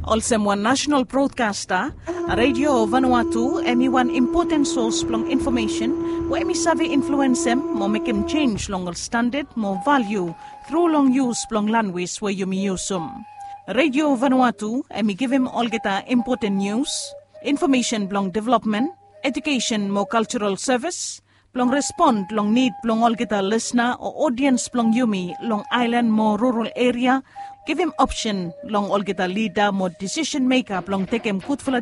Also one national broadcaster, Radio Vanuatu, emi one important source plong information, where emi savi influence him, mo make him change long standard, more value, through long use plong language where you me use Radio Vanuatu, emi give him all geta important news, information plong development, education more cultural service, plong respond long need plong all geta listener or audience plong yumi long island more rural area, give him option long all geta leader more decision maker plong take him good